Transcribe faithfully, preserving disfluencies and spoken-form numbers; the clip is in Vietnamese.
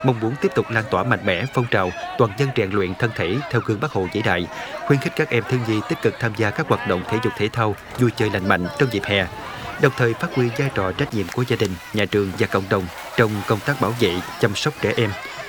mong muốn tiếp tục lan tỏa mạnh mẽ phong trào toàn dân rèn luyện thân thể theo gương Bác Hồ vĩ đại, khuyến khích các em thiếu nhi tích cực tham gia các hoạt động thể dục thể thao, vui chơi lành mạnh trong dịp hè, đồng thời phát huy vai trò trách nhiệm của gia đình, nhà trường và cộng đồng trong công tác bảo vệ, chăm sóc trẻ em,